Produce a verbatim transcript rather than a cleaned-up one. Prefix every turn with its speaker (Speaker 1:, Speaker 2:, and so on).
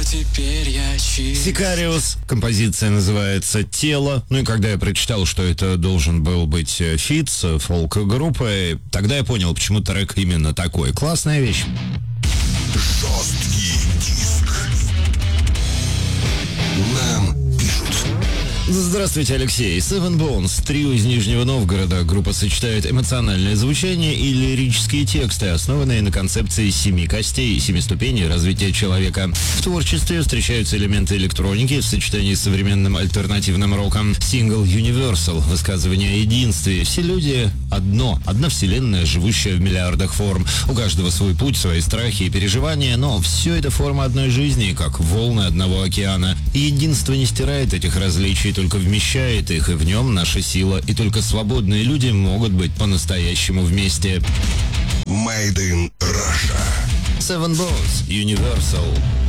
Speaker 1: теперь я чист.
Speaker 2: Сикариус. Композиция называется «Тело». Ну и когда я прочитал, что это должен был быть фит с фолк-группой, тогда я понял, почему трек именно такой. Классная вещь.
Speaker 3: Жесткий диск. Нам пишут.
Speaker 2: Здравствуйте, Алексей. Seven Bones, трио из Нижнего Новгорода. Группа сочетает эмоциональное звучание и лирические тексты, основанные на концепции семи костей и семи ступеней развития человека. В творчестве встречаются элементы электроники в сочетании с современным альтернативным роком. Сингл Universal, высказывание о единстве. Все люди одно, одна вселенная, живущая в миллиардах форм. У каждого свой путь, свои страхи и переживания, но все это форма одной жизни, как волны одного океана. И единство не стирает этих различий, только вмещает их, и в нем наша сила. И только свободные люди могут быть по-настоящему вместе.
Speaker 3: Made in Russia.
Speaker 2: Seven Bones, Universal.